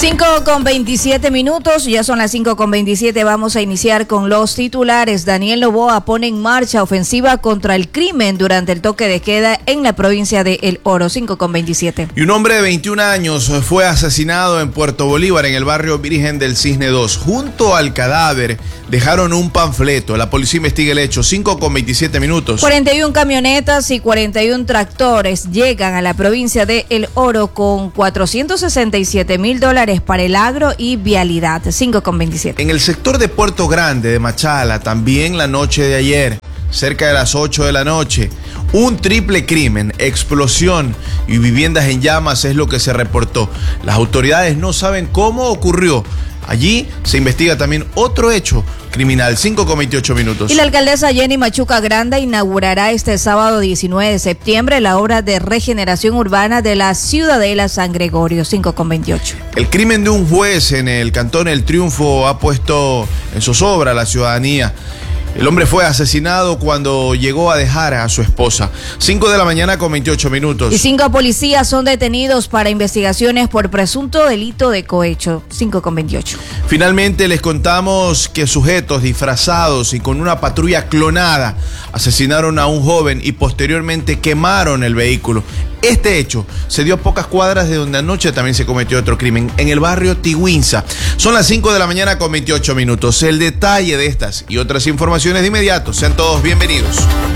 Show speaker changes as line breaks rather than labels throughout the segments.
5:27, ya son las 5:27, vamos a iniciar con los titulares. Daniel Noboa pone en marcha ofensiva contra el crimen durante el toque de queda en la provincia de El Oro, 5:27.
Y un hombre de 21 años fue asesinado en Puerto Bolívar, en el barrio Virgen del Cisne 2. Junto al cadáver dejaron un panfleto. La policía investiga el hecho, 5:27.
41 camionetas y 41 tractores llegan a la provincia de El Oro con $467,000 para el agro y vialidad, 5:27.
En el sector de Puerto Grande de Machala, también la noche de ayer, cerca de las 8 de la noche, un triple crimen, explosión y viviendas en llamas es lo que se reportó. Las autoridades no saben cómo ocurrió. Allí se investiga también otro hecho criminal, 5:28.
Y la alcaldesa Jenny Machuca Granda inaugurará este sábado 19 de septiembre la obra de regeneración urbana de la Ciudadela San Gregorio, 5:28.
El crimen de un juez en el cantón El Triunfo ha puesto en zozobra a la ciudadanía. El hombre fue asesinado cuando llegó a dejar a su esposa. 5:28.
Y 5 policías son detenidos para investigaciones por presunto delito de cohecho, 5:28.
Finalmente les contamos que sujetos disfrazados y con una patrulla clonada asesinaron a un joven y posteriormente quemaron el vehículo. Este hecho se dio a pocas cuadras de donde anoche también se cometió otro crimen, en el barrio Tigüinza. Son las 5:28. El detalle de estas y otras informaciones de inmediato. Sean todos bienvenidos.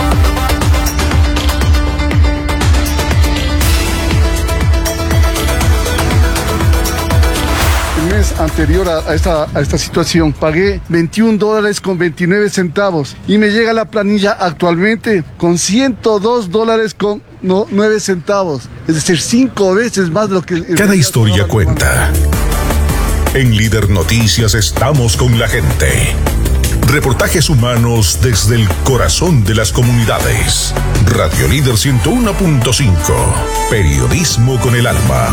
El mes anterior a esta situación pagué $21.29 y me llega la planilla actualmente con $102.09, es decir, 5 veces más lo que...
Cada historia cuenta. En Líder Noticias estamos con la gente. Reportajes humanos desde el corazón de las comunidades. Radio Líder 101.5. Periodismo con el alma.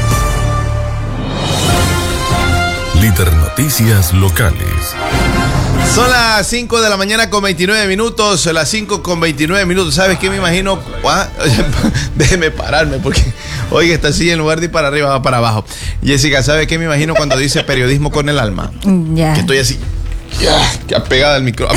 Líder Noticias locales.
Son las 5:29, las 5:29. ¿Sabes qué me imagino? Déjeme pararme porque, oiga, esta silla en lugar de ir para arriba va para abajo. Jessica, ¿sabes qué me imagino cuando dice periodismo con el alma?
Ya.
Que estoy así, que apegado al micro.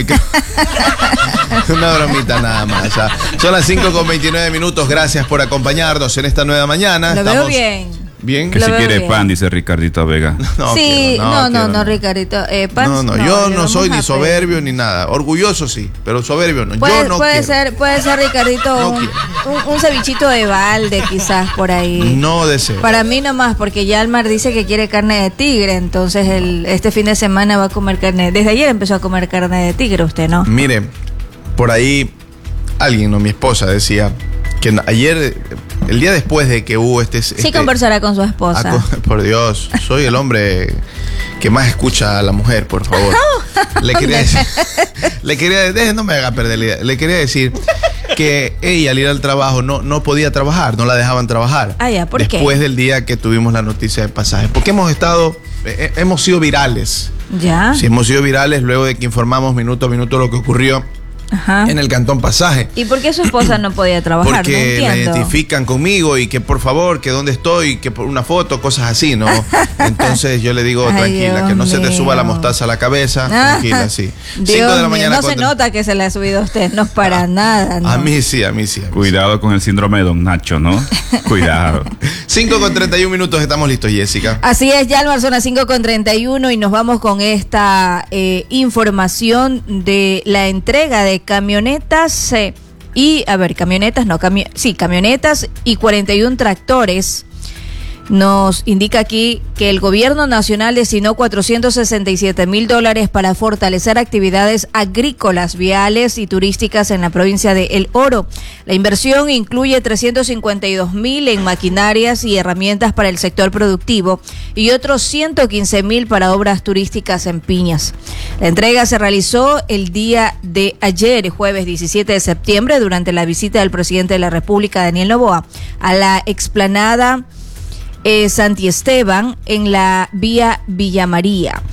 Una bromita nada más. Son las 5:29. Gracias por acompañarnos en esta nueva mañana.
Veo bien.
Bien.
Que si quiere
bien.
pan, dice Ricardito Vega.
Sí, no, Ricardito.
Yo no soy ni soberbio ni nada. Orgulloso sí, pero soberbio no. Yo no
puede
quiero.
Puede ser, Ricardito, un cevichito de balde quizás por ahí.
No deseo.
Para mí nomás, porque ya Almar dice que quiere carne de tigre, entonces este fin de semana va a comer carne. Desde ayer empezó a comer carne de tigre usted, ¿no?
Mire, por ahí alguien, mi esposa, decía que ayer, el día después de que hubo
Sí conversará con su esposa.
Por Dios, soy el hombre que más escucha a la mujer, por favor. Le quería decir, no me haga perder la idea. Le quería decir que ella al ir al trabajo no podía trabajar, no la dejaban trabajar.
¿Por qué?
Después del día que tuvimos la noticia del pasaje. Porque hemos sido virales.
¿Ya?
Sí, hemos sido virales luego de que informamos minuto a minuto lo que ocurrió.
Ajá.
En el Cantón Pasaje.
¿Y por qué su esposa no podía trabajar?
Porque
no
la identifican conmigo y que por favor, que dónde estoy, que por una foto, cosas así, ¿no? Entonces yo le digo, tranquila,
Dios
que no se te suba la
mío.
mostaza a la cabeza, tranquila, sí.
Dios
5 de la mañana.
No se nota que se le ha subido a usted, no para nada, ¿no?
A mí sí.
Cuidado con el síndrome de Don Nacho, ¿no? Cuidado.
5:31, estamos listos, Jessica.
Así es, Yalmar, son las 5:31 y nos vamos con esta información de la entrega de camionetas camionetas y 41 tractores. Nos indica aquí que el gobierno nacional destinó $467,000 para fortalecer actividades agrícolas, viales y turísticas en la provincia de El Oro. La inversión incluye $352,000 en maquinarias y herramientas para el sector productivo y otros $115,000 para obras turísticas en Piñas. La entrega se realizó el día de ayer, jueves 17 de septiembre, durante la visita del presidente de la República, Daniel Noboa, a la explanada Santi Esteban en la vía Villa María.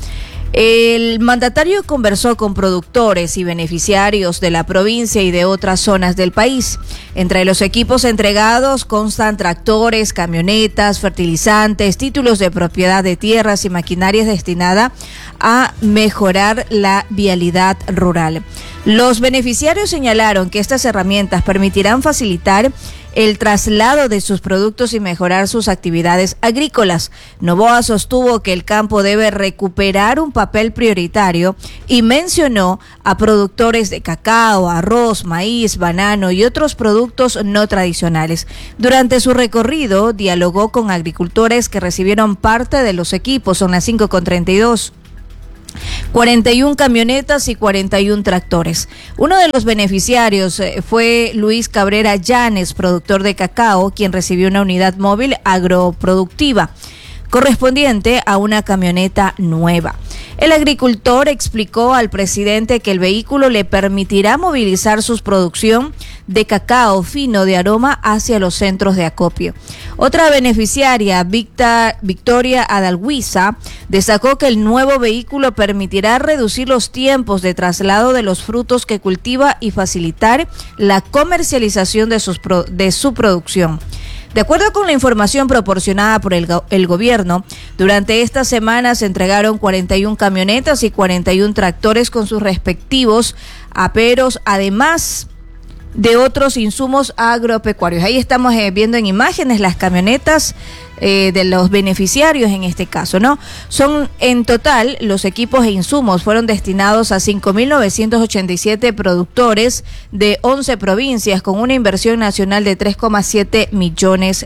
El mandatario conversó con productores y beneficiarios de la provincia y de otras zonas del país. Entre los equipos entregados constan tractores, camionetas, fertilizantes, títulos de propiedad de tierras y maquinarias destinada a mejorar la vialidad rural. Los beneficiarios señalaron que estas herramientas permitirán facilitar el traslado de sus productos y mejorar sus actividades agrícolas. Noboa sostuvo que el campo debe recuperar un papel prioritario y mencionó a productores de cacao, arroz, maíz, banano y otros productos no tradicionales. Durante su recorrido, dialogó con agricultores que recibieron parte de los equipos. Son las 5:32. 41 camionetas y 41 tractores. Uno de los beneficiarios fue Luis Cabrera Llanes, productor de cacao, quien recibió una unidad móvil agroproductiva correspondiente a una camioneta nueva. El agricultor explicó al presidente que el vehículo le permitirá movilizar su producción de cacao fino de aroma hacia los centros de acopio. Otra beneficiaria, Victoria Adalguiza, destacó que el nuevo vehículo permitirá reducir los tiempos de traslado de los frutos que cultiva y facilitar la comercialización de su producción. De acuerdo con la información proporcionada por el gobierno, durante esta semana se entregaron 41 camionetas y 41 tractores con sus respectivos aperos, además de otros insumos agropecuarios. Ahí estamos viendo en imágenes las camionetas de los beneficiarios en este caso, ¿no? Son en total los equipos e insumos fueron destinados a 5.987 productores de 11 provincias con una inversión nacional de $3,7 millones.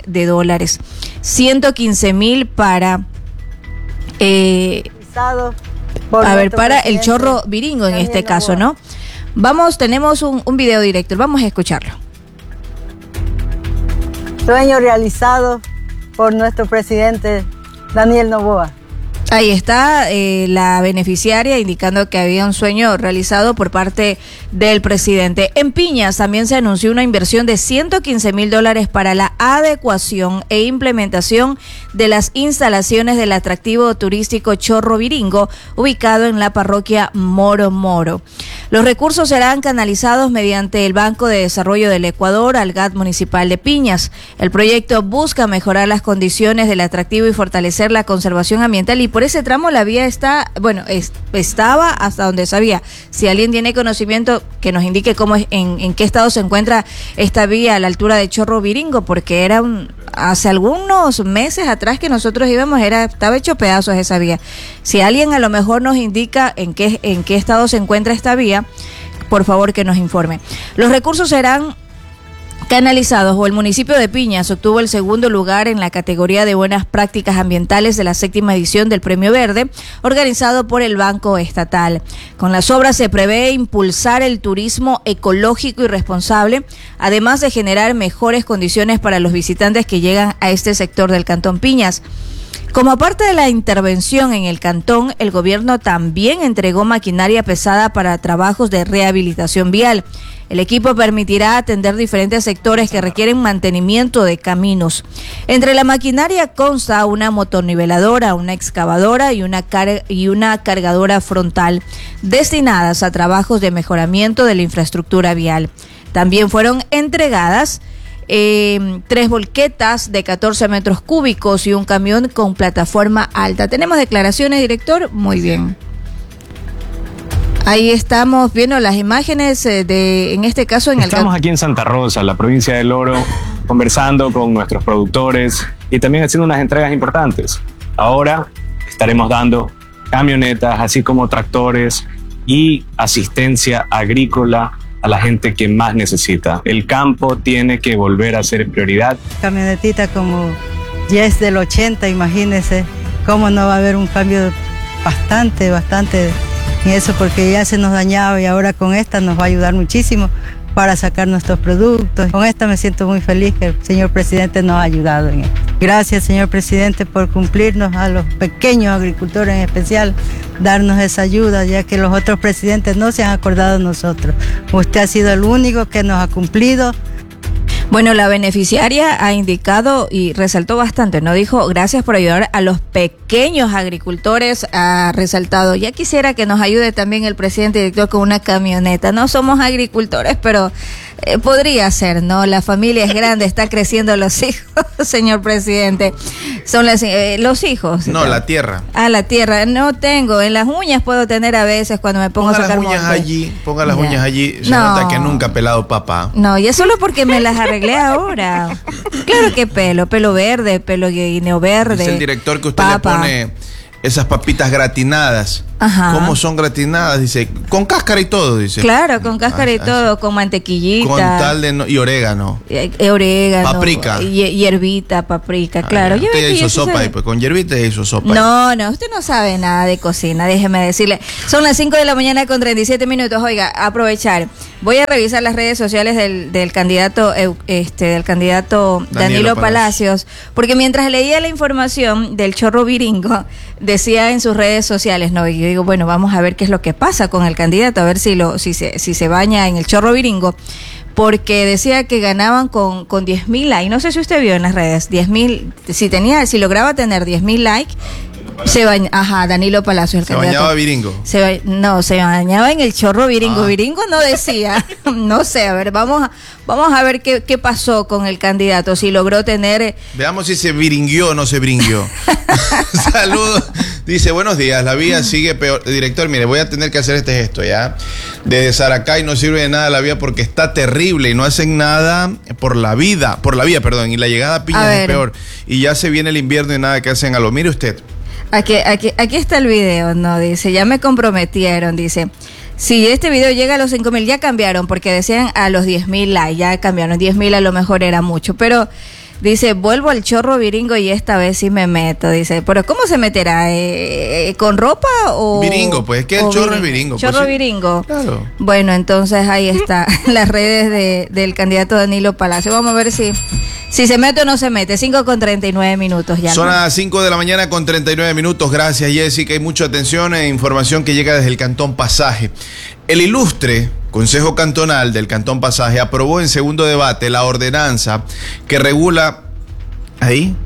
115.000 para para el Chorro Viringo en este caso, ¿no? Tenemos un video directo, vamos a escucharlo.
Sueño realizado por nuestro presidente Daniel Noboa.
Ahí está la beneficiaria indicando que había un sueño realizado por parte del presidente. En Piñas también se anunció una inversión de $115.000 para la adecuación e implementación de las instalaciones del atractivo turístico Chorro Viringo, ubicado en la parroquia Moro Moro. Los recursos serán canalizados mediante el Banco de Desarrollo del Ecuador al GAT Municipal de Piñas. El proyecto busca mejorar las condiciones del atractivo y fortalecer la conservación ambiental, y por ese tramo la vía estaba hasta donde sabía. Si alguien tiene conocimiento, que nos indique en qué estado se encuentra esta vía a la altura de Chorro Viringo, porque hace algunos meses atrás que nosotros íbamos, estaba hecho pedazos esa vía. Si alguien a lo mejor nos indica en qué estado se encuentra esta vía, por favor que nos informe. Los recursos serán canalizados, o el municipio de Piñas obtuvo el segundo lugar en la categoría de buenas prácticas ambientales de la 7ª edición del Premio Verde, organizado por el Banco Estatal. Con las obras se prevé impulsar el turismo ecológico y responsable, además de generar mejores condiciones para los visitantes que llegan a este sector del Cantón Piñas. Como parte de la intervención en el cantón, el gobierno también entregó maquinaria pesada para trabajos de rehabilitación vial. El equipo permitirá atender diferentes sectores que requieren mantenimiento de caminos. Entre la maquinaria consta una motorniveladora, una excavadora y una cargadora frontal, destinadas a trabajos de mejoramiento de la infraestructura vial. También fueron entregadas 3 volquetas de 14 metros cúbicos y un camión con plataforma alta. ¿Tenemos declaraciones, director? Muy bien. Ahí estamos viendo las imágenes en este caso
Estamos aquí en Santa Rosa, la provincia del Oro, conversando con nuestros productores y también haciendo unas entregas importantes. Ahora estaremos dando camionetas, así como tractores y asistencia agrícola a la gente que más necesita. El campo tiene que volver a ser prioridad.
Camionetita como ya es del 80, imagínense cómo no va a haber un cambio bastante en eso, porque ya se nos dañaba, y ahora con esta nos va a ayudar muchísimo para sacar nuestros productos. Con esta me siento muy feliz que el señor presidente nos ha ayudado en esto. Gracias, señor presidente, por cumplirnos, a los pequeños agricultores en especial, darnos esa ayuda, ya que los otros presidentes no se han acordado de nosotros. Usted ha sido el único que nos ha cumplido.
Bueno, la beneficiaria ha indicado y resaltó bastante, ¿no? Dijo, gracias por ayudar a los pequeños agricultores, ha resaltado. Ya quisiera que nos ayude también el presidente director con una camioneta. No somos agricultores, pero podría ser, ¿no? La familia es grande, está creciendo los hijos, señor presidente. Son los hijos.
No, la tierra.
Ah, la tierra. No tengo. En las uñas puedo tener a veces cuando me pongo a sacar monte.
Ponga las uñas allí. Se nota que nunca ha pelado papá.
No, y es solo porque me las arreglé ahora. Claro que pelo verde, pelo guineo verde.
Es el director que usted le pone esas papitas gratinadas.
Ajá.
¿Cómo son gratinadas? Dice, con cáscara y todo, dice.
Claro, con cáscara y todo, con mantequillita.
Con tal de y orégano.
Orégano.
Paprika.
Y hierbita, paprika, claro.
Usted ya hizo sopa ahí, pues con hierbita ya hizo sopa.
No, usted no sabe nada de cocina, déjeme decirle. Son las 5 de la mañana con 37 minutos. Oiga, aprovechar. Voy a revisar las redes sociales del candidato Danilo Palacios, porque mientras leía la información del chorro viringo, decía en sus redes sociales, ¿no? Y yo digo, bueno, vamos a ver qué es lo que pasa con el candidato, a ver si se baña en el chorro viringo, porque decía que ganaban con 10,000 likes. No sé si usted vio en las redes, 10,000, si lograba tener 10,000 likes, Danilo Palacios, el candidato.
¿Se bañaba viringo?
Se bañaba en el chorro viringo. Viringo no decía. No sé, a ver, vamos a ver qué pasó con el candidato, si logró tener...
Veamos si se viringuió o no se bringuió. Saludos. Dice, buenos días, la vía sigue peor. Director, mire, voy a tener que hacer este gesto, ¿ya? Desde Saracay no sirve de nada la vía porque está terrible y no hacen nada por la vía, y la llegada a Piñas es peor. Y ya se viene el invierno y nada que hacen a lo. Mire usted.
Aquí está el video, ¿no? Dice, ya me comprometieron, dice. Si este video llega a los 5,000, ya cambiaron, porque decían a los 10,000 likes, ya cambiaron. 10,000 a lo mejor era mucho, pero dice, vuelvo al chorro viringo y esta vez sí me meto, dice. Pero ¿cómo se meterá? ¿Con ropa o...?
Viringo, pues, que el chorro es viringo.
Chorro
pues,
viringo.
Claro.
Bueno, entonces ahí está, las redes del candidato Danilo Palacio. Vamos a ver si se mete o no se mete. 5:39 ya.
Son las 5 de la mañana con 39 minutos. Gracias, Jessica. Hay mucha atención e información que llega desde el Cantón Pasaje. El ilustre Consejo Cantonal del Cantón Pasaje aprobó en segundo debate la ordenanza que regula... ¿Ahí?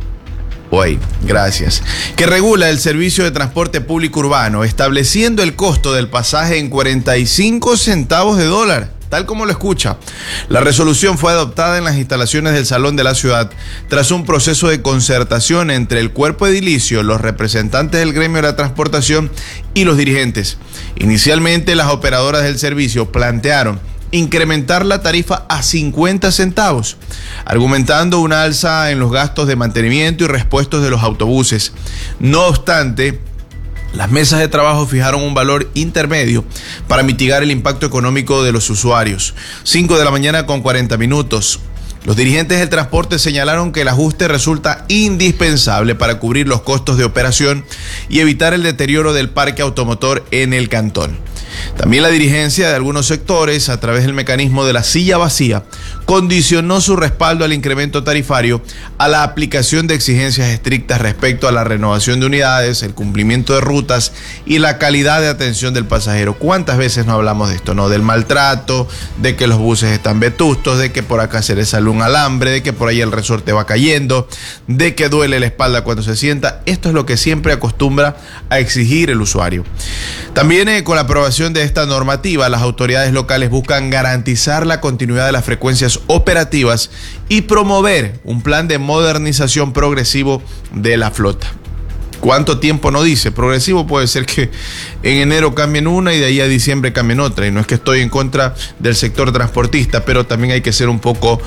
Gracias. Que regula el servicio de transporte público urbano, estableciendo el costo del pasaje en 45 centavos de dólar. Tal como lo escucha. La resolución fue adoptada en las instalaciones del Salón de la Ciudad tras un proceso de concertación entre el cuerpo edilicio, los representantes del gremio de la transportación y los dirigentes. Inicialmente, las operadoras del servicio plantearon incrementar la tarifa a 50 centavos, argumentando una alza en los gastos de mantenimiento y repuestos de los autobuses. No obstante, las mesas de trabajo fijaron un valor intermedio para mitigar el impacto económico de los usuarios. 5 de la mañana con 40 minutos. Los dirigentes del transporte señalaron que el ajuste resulta indispensable para cubrir los costos de operación y evitar el deterioro del parque automotor en el cantón. También la dirigencia de algunos sectores, a través del mecanismo de la silla vacía, condicionó su respaldo al incremento tarifario a la aplicación de exigencias estrictas respecto a la renovación de unidades, el cumplimiento de rutas y la calidad de atención del pasajero. ¿Cuántas veces no hablamos de esto, no? Del maltrato, de que los buses están vetustos, de que por acá se les sale un alambre, de que por ahí el resorte va cayendo, de que duele la espalda cuando se sienta. Esto es lo que siempre acostumbra a exigir el usuario. También con la aprobación de esta normativa, las autoridades locales buscan garantizar la continuidad de las frecuencias operativas y promover un plan de modernización progresivo de la flota. ¿Cuánto tiempo no dice? Progresivo puede ser que en enero cambien una y de ahí a diciembre cambien otra. Y no es que estoy en contra del sector transportista, pero también hay que ser un poco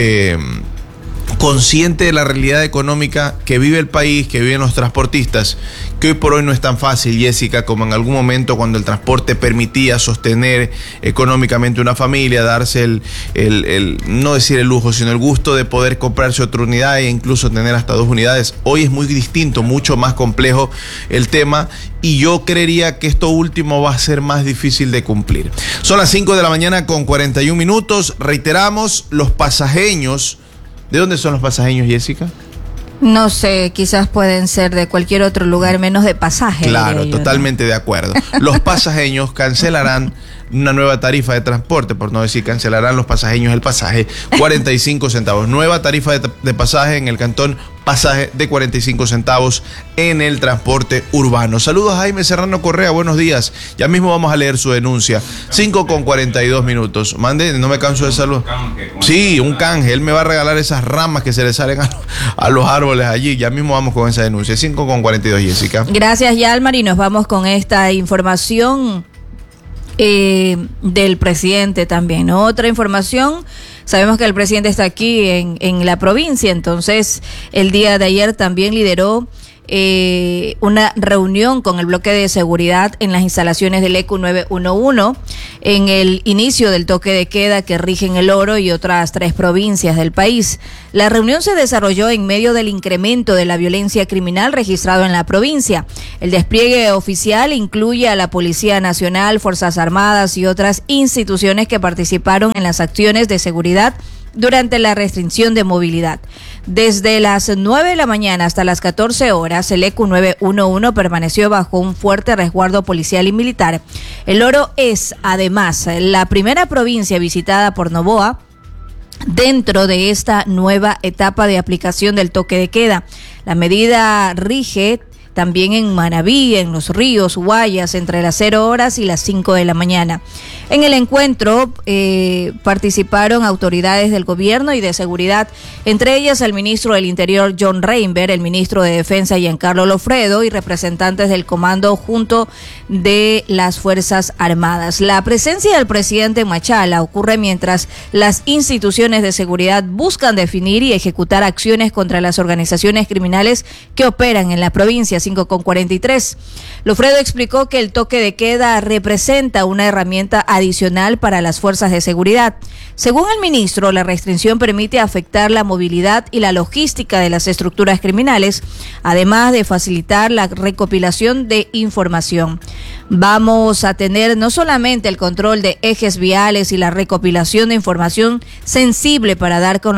consciente de la realidad económica que vive el país, que viven los transportistas, que hoy por hoy no es tan fácil, Jessica, como en algún momento cuando el transporte permitía sostener económicamente una familia, darse el no decir el lujo, sino el gusto de poder comprarse otra unidad e incluso tener hasta 2 unidades. Hoy es muy distinto, mucho más complejo el tema, y yo creería que esto último va a ser más difícil de cumplir. Son las 5 de la mañana con 41 minutos. Reiteramos, los pasajeños. ¿De dónde son los pasajeños, Jessica?
No sé, quizás pueden ser de cualquier otro lugar menos de Pasaje.
Claro, totalmente de acuerdo. Los pasajeños cancelarán una nueva tarifa de transporte, por no decir cancelarán los pasajeños el pasaje, 45 centavos. Nueva tarifa de pasaje en el cantón Pasaje de 45 centavos en el transporte urbano. Saludos a Jaime Serrano Correa, buenos días. Ya mismo vamos a leer su denuncia. 5:42. Mande, no me canso de saludar. Sí, un canje. Él me va a regalar esas ramas que se le salen a los árboles allí. Ya mismo vamos con esa denuncia. 5:42, Jessica.
Gracias, Yalmar, y nos vamos con esta información del presidente también, ¿no? Otra información. Sabemos que el presidente está aquí en la provincia, entonces el día de ayer también lideró una reunión con el bloque de seguridad en las instalaciones del ECU 911 en el inicio del toque de queda que rige en El Oro y otras 3 provincias del país. La reunión se desarrolló en medio del incremento de la violencia criminal registrado en la provincia. El despliegue oficial incluye a la Policía Nacional, Fuerzas Armadas y otras instituciones que participaron en las acciones de seguridad durante la restricción de movilidad. Desde las 9 de la mañana hasta las 14 horas, el ECU 911 permaneció bajo un fuerte resguardo policial y militar. El Oro es, además, la primera provincia visitada por Noboa dentro de esta nueva etapa de aplicación del toque de queda. La medida rige también en Manabí, en Los Ríos, Guayas, entre las 0 horas y las 5 de la mañana. En el encuentro participaron autoridades del gobierno y de seguridad, entre ellas el ministro del Interior John Reinberg, el ministro de Defensa Giancarlo Lofredo y representantes del comando junto de las Fuerzas Armadas. La presencia del presidente en Machala ocurre mientras las instituciones de seguridad buscan definir y ejecutar acciones contra las organizaciones criminales que operan en la provincia. 5:43. Lofredo explicó que el toque de queda representa una herramienta adicional para las fuerzas de seguridad. Según el ministro, la restricción permite afectar la movilidad y la logística de las estructuras criminales, además de facilitar la recopilación de información. Vamos a tener no solamente el control de ejes viales y la recopilación de información sensible para dar con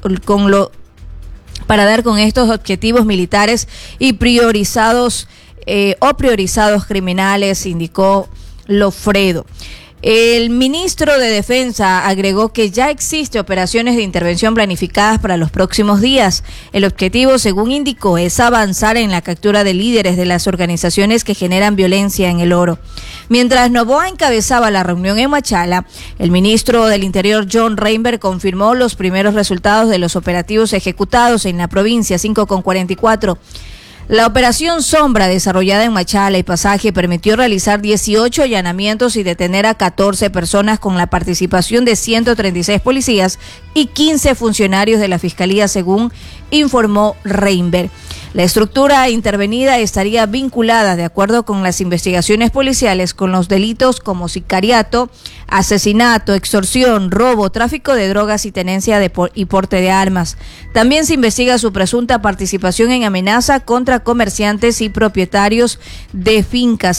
estos objetivos militares y priorizados criminales, indicó Lofredo. El ministro de Defensa agregó que ya existe operaciones de intervención planificadas para los próximos días. El objetivo, según indicó, es avanzar en la captura de líderes de las organizaciones que generan violencia en El Oro. Mientras Noboa encabezaba la reunión en Machala, el ministro del Interior John Reinberg confirmó los primeros resultados de los operativos ejecutados en la provincia. 5:44. La operación Sombra, desarrollada en Machala y Pasaje, permitió realizar 18 allanamientos y detener a 14 personas con la participación de 136 policías y 15 funcionarios de la Fiscalía, según informó Reinberg. La estructura intervenida estaría vinculada, de acuerdo con las investigaciones policiales, con los delitos como sicariato, asesinato, extorsión, robo, tráfico de drogas y tenencia y porte de armas. También se investiga su presunta participación en amenaza contra comerciantes y propietarios de fincas.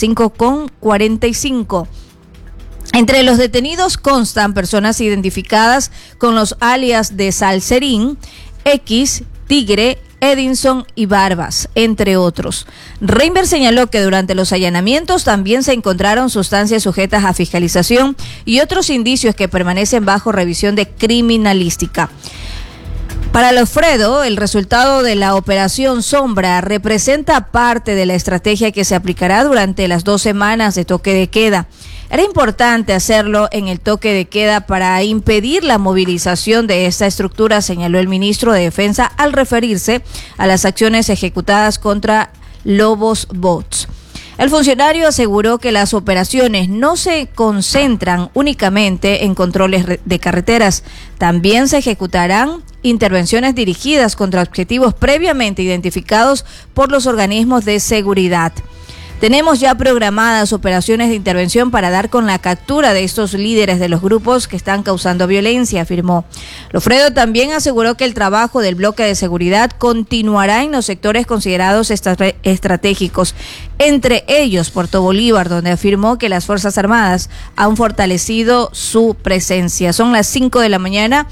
5:45. Entre los detenidos constan personas identificadas con los alias de Salserín, X, Tigre, Edinson y Barbas, entre otros. Reinberg señaló que durante los allanamientos también se encontraron sustancias sujetas a fiscalización y otros indicios que permanecen bajo revisión de criminalística. Para Lofredo, el resultado de la operación Sombra representa parte de la estrategia que se aplicará durante las 2 semanas de toque de queda. Era importante hacerlo en el toque de queda para impedir la movilización de esta estructura, señaló el ministro de Defensa al referirse a las acciones ejecutadas contra Lobos Bots. El funcionario aseguró que las operaciones no se concentran únicamente en controles de carreteras, también se ejecutarán intervenciones dirigidas contra objetivos previamente identificados por los organismos de seguridad. Tenemos ya programadas operaciones de intervención para dar con la captura de estos líderes de los grupos que están causando violencia, afirmó. Lofredo también aseguró que el trabajo del bloque de seguridad continuará en los sectores considerados estratégicos, entre ellos Puerto Bolívar, donde afirmó que las Fuerzas Armadas han fortalecido su presencia. Son las 5 de la mañana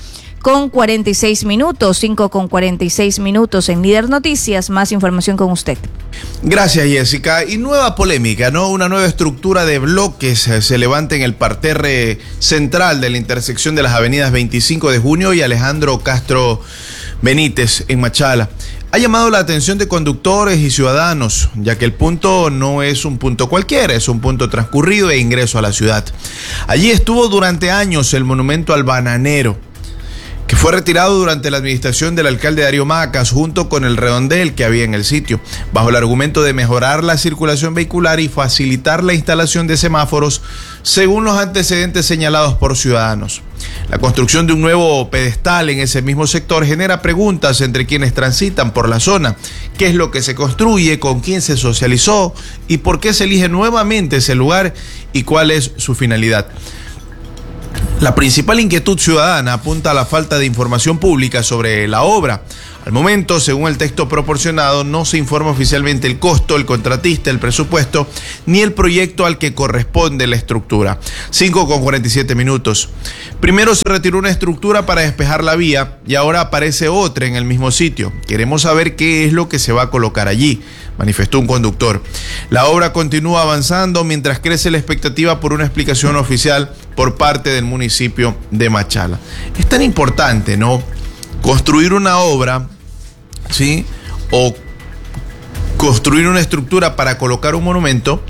con 46 minutos, 5 con 46 minutos en Líder Noticias. Más información con usted.
Gracias, Jessica. Y nueva polémica, ¿no? Una nueva estructura de bloques se levanta en el parterre central de la intersección de las avenidas 25 de Junio y Alejandro Castro Benítez en Machala. Ha llamado la atención de conductores y ciudadanos, ya que el punto no es un punto cualquiera, es un punto transcurrido e ingreso a la ciudad. Allí estuvo durante años el monumento al bananero, que fue retirado durante la administración del alcalde Darío Macas, junto con el redondel que había en el sitio, bajo el argumento de mejorar la circulación vehicular y facilitar la instalación de semáforos, según los antecedentes señalados por ciudadanos. La construcción de un nuevo pedestal en ese mismo sector genera preguntas entre quienes transitan por la zona. ¿Qué es lo que se construye? ¿Con quién se socializó? ¿Y por qué se elige nuevamente ese lugar? ¿Y cuál es su finalidad? La principal inquietud ciudadana apunta a la falta de información pública sobre la obra. Al momento, según el texto proporcionado, no se informa oficialmente el costo, el contratista, el presupuesto, ni el proyecto al que corresponde la estructura. 5 con 47 minutos. Primero se retiró una estructura para despejar la vía y ahora aparece otra en el mismo sitio. Queremos saber qué es lo que se va a colocar allí, manifestó un conductor. La obra continúa avanzando mientras crece la expectativa por una explicación oficial por parte del municipio de Machala. Es tan importante, ¿no?, construir una obra, ¿sí?, o construir una estructura para colocar un monumento,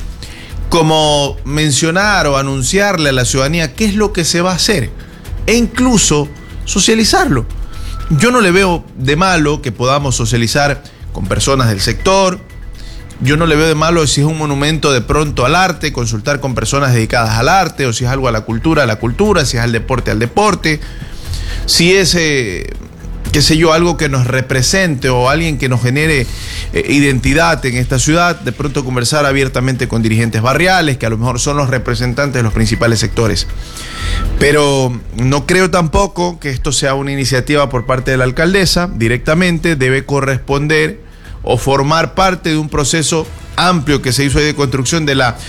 como mencionar o anunciarle a la ciudadanía qué es lo que se va a hacer e incluso socializarlo. Yo no le veo de malo que podamos socializar con personas del sector. Yo no le veo de malo si es un monumento de pronto al arte, consultar con personas dedicadas al arte, o si es algo a la cultura, si es al deporte, si es, qué sé yo, algo que nos represente o alguien que nos genere identidad en esta ciudad, de pronto conversar abiertamente con dirigentes barriales, que a lo mejor son los representantes de los principales sectores. Pero no creo tampoco que esto sea una iniciativa por parte de la alcaldesa directamente. Debe corresponder o formar parte de un proceso amplio que se hizo de construcción de la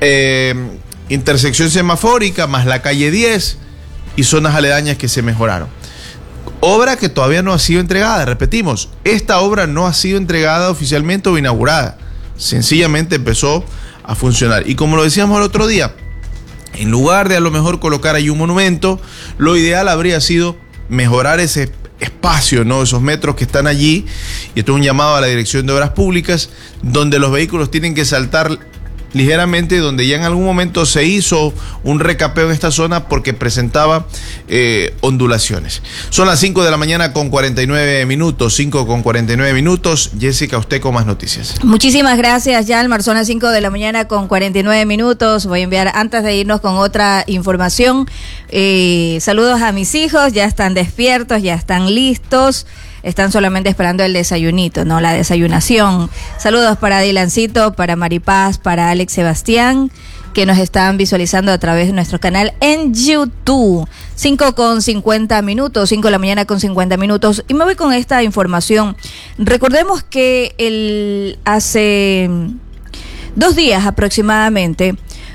intersección semafórica, más la calle 10 y zonas aledañas que se mejoraron. Obra que todavía no ha sido entregada, repetimos, esta obra no ha sido entregada oficialmente o inaugurada, sencillamente empezó a funcionar. Y como lo decíamos el otro día, en lugar de a lo mejor colocar ahí un monumento, lo ideal habría sido mejorar ese espacio, ¿no?, esos metros que están allí, y esto es un llamado a la Dirección de Obras Públicas, donde los vehículos tienen que saltar ligeramente, donde ya en algún momento se hizo un recapeo en esta zona porque presentaba ondulaciones. Son las 5 de la mañana con 49 minutos, 5 con 49 minutos. Jessica, usted con más noticias.
Muchísimas gracias, Yalmar. Son las 5 de la mañana con 49 minutos. Voy a enviar, antes de irnos con otra información, saludos a mis hijos, ya están despiertos, ya están listos. Están solamente esperando el desayunito, ¿no?, la desayunación. Saludos para Dilancito, para Maripaz, para Alex Sebastián, que nos están visualizando a través de nuestro canal en YouTube. 5 con 50 minutos, 5 de la mañana con 50 minutos. Y me voy con esta información. Recordemos que hace 2 días aproximadamente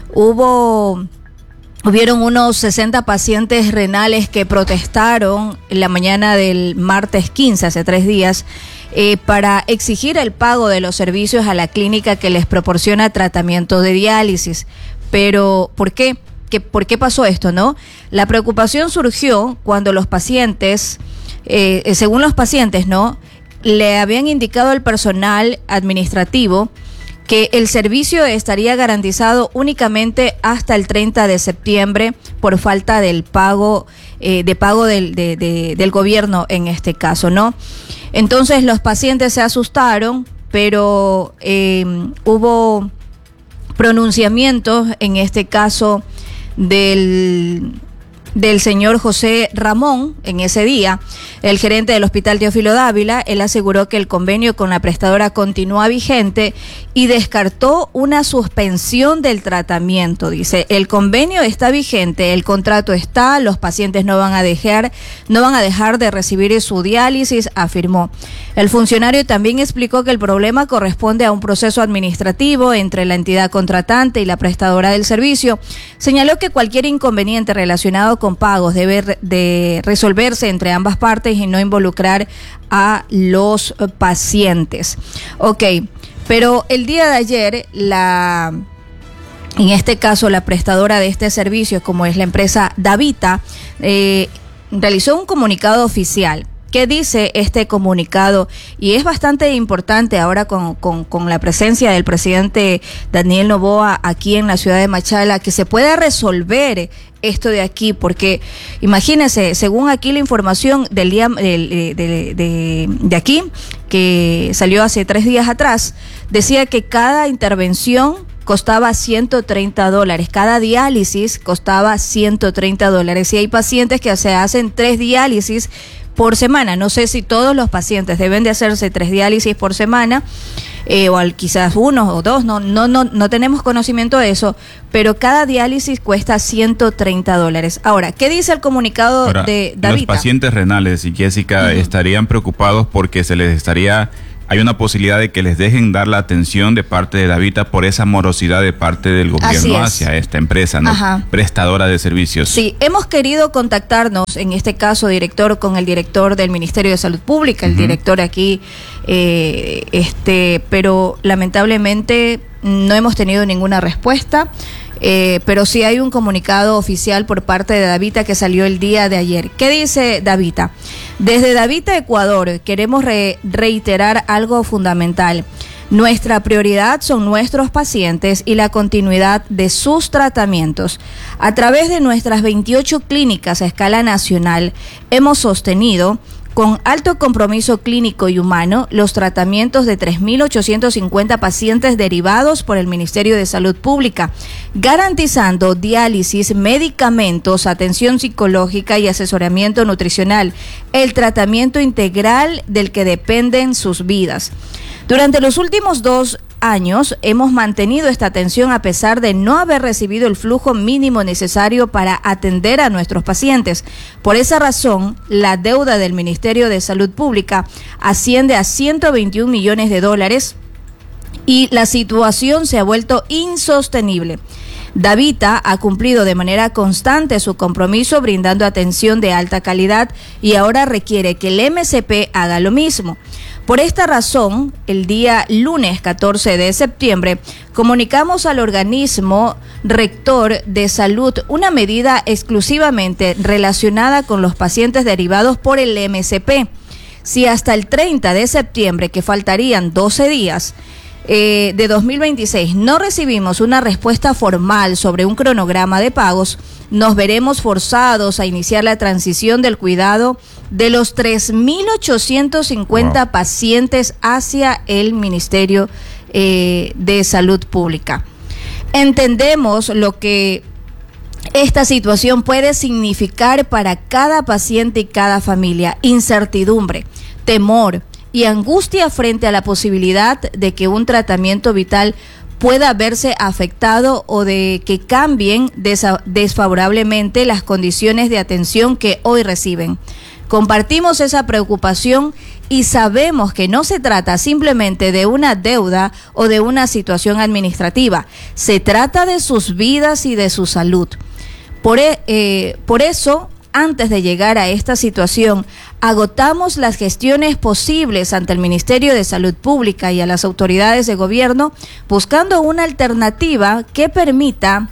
hubieron unos 60 pacientes renales que protestaron en la mañana del martes 15, hace 3 días, para exigir el pago de los servicios a la clínica que les proporciona tratamiento de diálisis. Pero, ¿por qué? ¿Por qué pasó esto, no? La preocupación surgió cuando los pacientes, según los pacientes, ¿no?, le habían indicado al personal administrativo que el servicio estaría garantizado únicamente hasta el 30 de septiembre por falta del pago, del gobierno en este caso, ¿no? Entonces los pacientes se asustaron, pero hubo pronunciamientos, en este caso del señor José Ramón. En ese día, el gerente del Hospital Teófilo Dávila, él aseguró que el convenio con la prestadora continúa vigente y descartó una suspensión del tratamiento. Dice, el convenio está vigente, el contrato está, los pacientes no van a dejar de recibir su diálisis, afirmó. El funcionario también explicó que el problema corresponde a un proceso administrativo entre la entidad contratante y la prestadora del servicio. Señaló que cualquier inconveniente relacionado con con pagos debe de resolverse entre ambas partes y no involucrar a los pacientes. Ok, pero el día de ayer en este caso la prestadora de este servicio, como es la empresa Davita, realizó un comunicado oficial. ¿Qué dice este comunicado? Y es bastante importante ahora con la presencia del presidente Daniel Noboa aquí en la ciudad de Machala, que se pueda resolver esto de aquí, porque imagínense, según aquí la información del día de aquí, que salió hace 3 días atrás, decía que cada intervención costaba $130, cada diálisis costaba $130, y hay pacientes que se hacen 3 diálisis por semana. No sé si todos los pacientes deben de hacerse 3 diálisis por semana, o quizás 1 o 2, no tenemos conocimiento de eso, pero cada diálisis cuesta $130. Ahora, ¿qué dice el comunicado de David?
Los pacientes renales, y Jessica, estarían preocupados porque hay una posibilidad de que les dejen dar la atención de parte de Davita por esa morosidad de parte del gobierno hacia esta empresa, ¿no? Prestadora de servicios. Sí,
hemos querido contactarnos, en este caso, director, con el director del Ministerio de Salud Pública, el director aquí, pero lamentablemente no hemos tenido ninguna respuesta. Pero sí hay un comunicado oficial por parte de Davita que salió el día de ayer. ¿Qué dice Davita? Desde Davita Ecuador queremos reiterar algo fundamental. Nuestra prioridad son nuestros pacientes y la continuidad de sus tratamientos. A través de nuestras 28 clínicas a escala nacional hemos sostenido con alto compromiso clínico y humano los tratamientos de 3.850 pacientes derivados por el Ministerio de Salud Pública, garantizando diálisis, medicamentos, atención psicológica y asesoramiento nutricional, el tratamiento integral del que dependen sus vidas. Durante los últimos 2 años hemos mantenido esta atención a pesar de no haber recibido el flujo mínimo necesario para atender a nuestros pacientes. Por esa razón, la deuda del Ministerio de Salud Pública asciende a $121 millones y la situación se ha vuelto insostenible. Davita ha cumplido de manera constante su compromiso brindando atención de alta calidad y ahora requiere que el MSP haga lo mismo. Por esta razón, el día lunes 14 de septiembre, comunicamos al organismo rector de salud una medida exclusivamente relacionada con los pacientes derivados por el MSP. Si hasta el 30 de septiembre, que faltarían 12 días, de 2026 no recibimos una respuesta formal sobre un cronograma de pagos, nos veremos forzados a iniciar la transición del cuidado de los 3.850 pacientes hacia el Ministerio de Salud Pública. Entendemos lo que esta situación puede significar para cada paciente y cada familia: incertidumbre, temor y angustia frente a la posibilidad de que un tratamiento vital pueda verse afectado o de que cambien desfavorablemente las condiciones de atención que hoy reciben. Compartimos esa preocupación y sabemos que no se trata simplemente de una deuda o de una situación administrativa, se trata de sus vidas y de su salud. Por eso, antes de llegar a esta situación, agotamos las gestiones posibles ante el Ministerio de Salud Pública y a las autoridades de gobierno, buscando una alternativa que permita,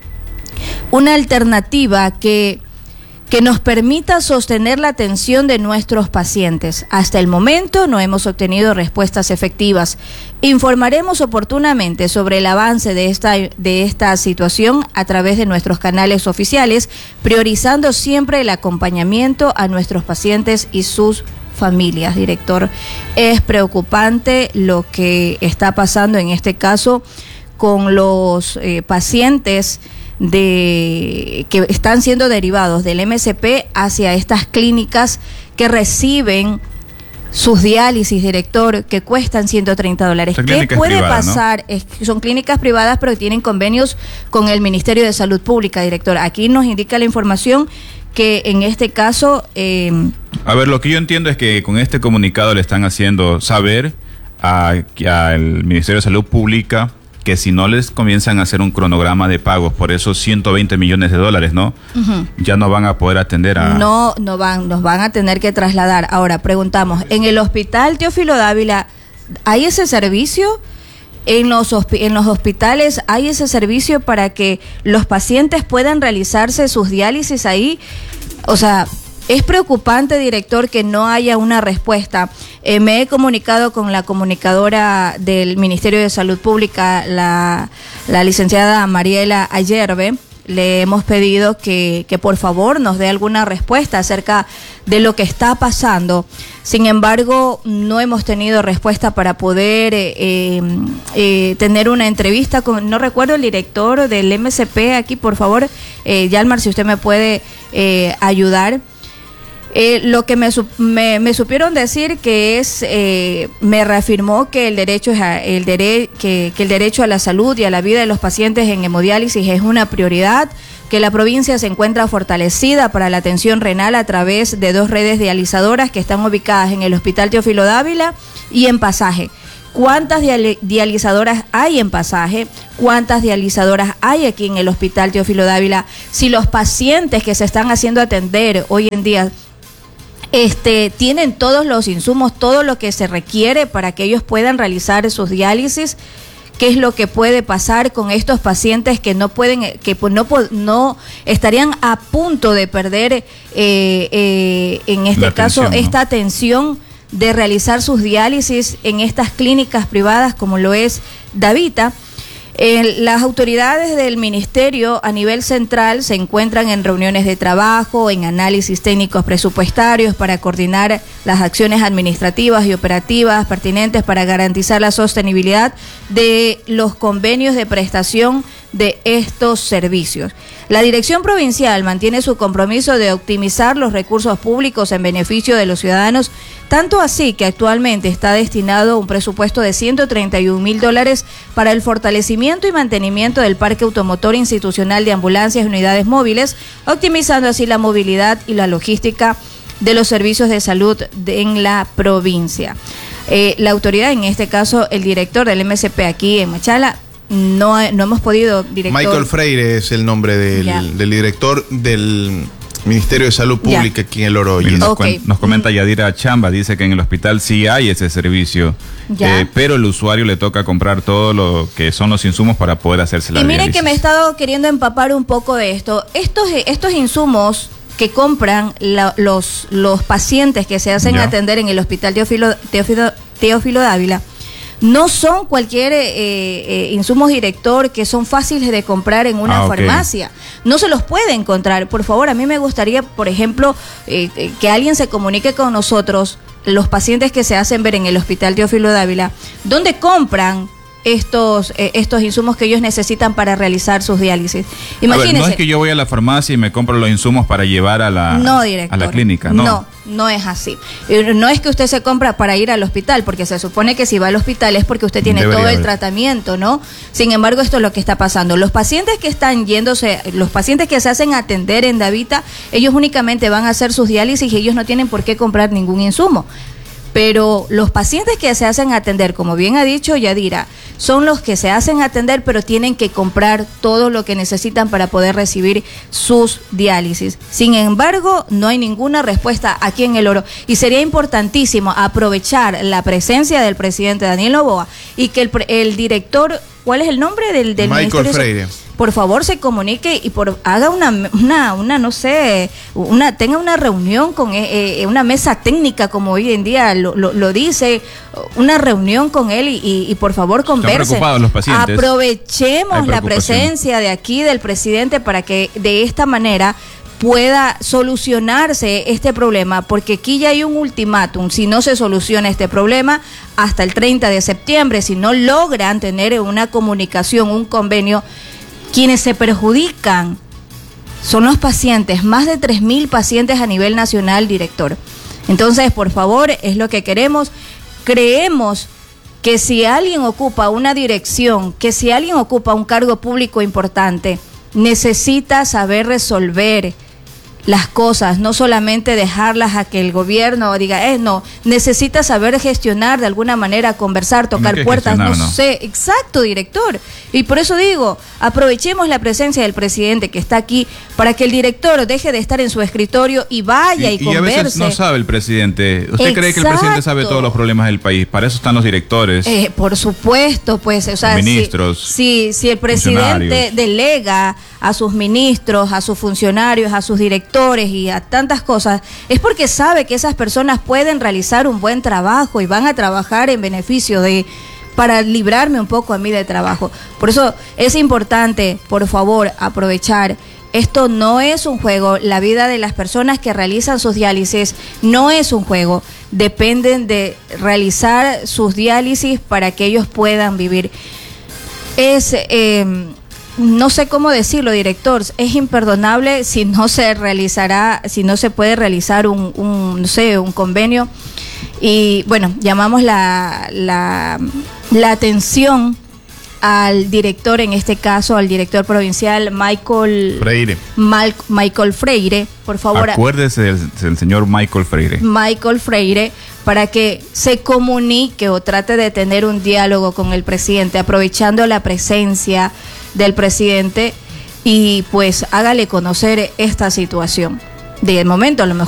que nos permita sostener la atención de nuestros pacientes. Hasta el momento no hemos obtenido respuestas efectivas. Informaremos oportunamente sobre el avance de esta situación a través de nuestros canales oficiales, priorizando siempre el acompañamiento a nuestros pacientes y sus familias. Director, es preocupante lo que está pasando en este caso con los pacientes que están siendo derivados del MSP hacia estas clínicas que reciben sus diálisis, director, que cuestan $130. ¿Qué puede pasar? ¿No? Son clínicas privadas, pero tienen convenios con el Ministerio de Salud Pública, director. Aquí nos indica la información que en este caso...
A ver, lo que yo entiendo es que con este comunicado le están haciendo saber al Ministerio de Salud Pública que si no les comienzan a hacer un cronograma de pagos por esos 120 millones de dólares, ¿no? Ya no van a poder atender a...
No nos van a tener que trasladar. Ahora, preguntamos, ¿en el hospital Teófilo Dávila hay ese servicio? ¿En los hospitales hay ese servicio para que los pacientes puedan realizarse sus diálisis ahí? O sea, es preocupante, director, que no haya una respuesta. Me he comunicado con la comunicadora del Ministerio de Salud Pública, la licenciada Mariela Ayerbe. Le hemos pedido que por favor nos dé alguna respuesta acerca de lo que está pasando. Sin embargo, no hemos tenido respuesta para poder tener una entrevista con, no recuerdo el director del MSP aquí, por favor, Yalmar, si usted me puede ayudar. Lo que me supieron decir que es, me reafirmó que el derecho que el derecho a la salud y a la vida de los pacientes en hemodiálisis es una prioridad, que la provincia se encuentra fortalecida para la atención renal a través de 2 redes dializadoras que están ubicadas en el Hospital Teófilo Dávila y en Pasaje. ¿Cuántas dializadoras hay en Pasaje? ¿Cuántas dializadoras hay aquí en el Hospital Teófilo Dávila? Si los pacientes que se están haciendo atender hoy en día tienen todos los insumos, todo lo que se requiere para que ellos puedan realizar sus diálisis. ¿Qué es lo que puede pasar con estos pacientes que no pueden, no estarían a punto de perder, en este caso, ¿no? Esta atención de realizar sus diálisis en estas clínicas privadas como lo es Davita? Las autoridades del ministerio a nivel central se encuentran en reuniones de trabajo, en análisis técnicos presupuestarios para coordinar las acciones administrativas y operativas pertinentes para garantizar la sostenibilidad de los convenios de prestación de estos servicios. La Dirección Provincial mantiene su compromiso de optimizar los recursos públicos en beneficio de los ciudadanos, tanto así que actualmente está destinado un presupuesto de $131,000 para el fortalecimiento y mantenimiento del parque automotor institucional de ambulancias y unidades móviles, optimizando así la movilidad y la logística de los servicios de salud en la provincia. La autoridad, en este caso el director del MSP aquí en Machala, no hemos podido, director.
Michael Freire es el nombre del director del Ministerio de Salud Pública aquí en El Oro.
Nos comenta Yadira Chamba, dice que en el hospital sí hay ese servicio, pero el usuario le toca comprar todo lo que son los insumos para poder hacerse la diálisis.
Y mire que me he estado queriendo empapar un poco de esto. Estos insumos que compran los pacientes que se hacen atender en el Hospital Teófilo Dávila no son cualquier insumos, director, que son fáciles de comprar en una farmacia. No se los puede encontrar. Por favor, a mí me gustaría, por ejemplo, que alguien se comunique con nosotros, los pacientes que se hacen ver en el Hospital Teófilo Dávila, ¿dónde compran estos insumos que ellos necesitan para realizar sus diálisis? Imagínense.
No es que yo voy a la farmacia y me compro los insumos para llevar a la clínica, ¿no?
No es así. No es que usted se compra para ir al hospital, porque se supone que si va al hospital es porque usted tiene todo el tratamiento, ¿no? Sin embargo, esto es lo que está pasando. Los pacientes que están yéndose, los pacientes que se hacen atender en Davita, ellos únicamente van a hacer sus diálisis y ellos no tienen por qué comprar ningún insumo. Pero los pacientes que se hacen atender, como bien ha dicho Yadira, son los que se hacen atender, pero tienen que comprar todo lo que necesitan para poder recibir sus diálisis. Sin embargo, no hay ninguna respuesta aquí en El Oro. Y sería importantísimo aprovechar la presencia del presidente Daniel Noboa y que el director, ¿cuál es el nombre del
Michael Freire?
Por favor, se comunique y haga tenga una reunión con una mesa técnica, como hoy en día lo dice, una reunión con él y por favor converse.
Están preocupados los pacientes.
Aprovechemos la presencia de aquí del presidente para que de esta manera pueda solucionarse este problema, porque aquí ya hay un ultimátum. Si no se soluciona este problema hasta el 30 de septiembre, si no logran tener una comunicación, un convenio, quienes se perjudican son los pacientes, más de 3,000 pacientes a nivel nacional, director. Entonces, por favor, es lo que queremos. Creemos que si alguien ocupa una dirección, que si alguien ocupa un cargo público importante, necesita saber resolver las cosas, no solamente dejarlas a que el gobierno diga, no, necesita saber gestionar de alguna manera, conversar, tocar puertas, no sé, exacto, director. Y por eso digo, aprovechemos la presencia del presidente que está aquí para que el director deje de estar en su escritorio y vaya y converse.
Y a veces no sabe el presidente. ¿Usted cree que el presidente sabe todos los problemas del país? Para eso están los directores.
Por supuesto, pues, o sea,
ministros,
si el presidente delega a sus ministros, a sus funcionarios, a sus directores y a tantas cosas, es porque sabe que esas personas pueden realizar un buen trabajo y van a trabajar en beneficio para librarme un poco a mí de trabajo. Por eso es importante, por favor, aprovechar. Esto no es un juego. La vida de las personas que realizan sus diálisis no es un juego. Dependen de realizar sus diálisis para que ellos puedan vivir. No sé cómo decirlo, director, es imperdonable si no se puede realizar un convenio. Y bueno, llamamos la atención al director, en este caso al director provincial Michael Freire, por favor.
Acuérdese del señor Michael Freire, para que se comunique o trate de tener un diálogo con el presidente, aprovechando la presencia del presidente, y pues hágale conocer esta situación. De momento, a lo mejor